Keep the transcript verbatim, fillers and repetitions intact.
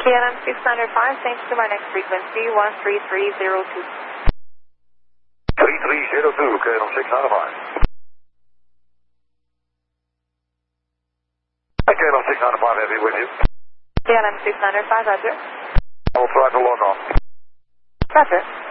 K L M six nine five, change to my next frequency, one three three zero two. three three zero two, K L M six nine five. K L M six nine five, heavy with you. K L M six nine five, roger. I'll try to log on. Roger.